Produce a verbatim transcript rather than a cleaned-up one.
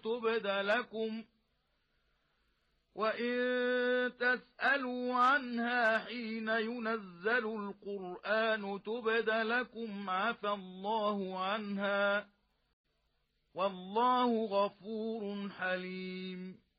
تبد لكم وإن تسألوا عنها حين ينزل القرآن تبد لكم عفى الله عنها والله غفور حليم.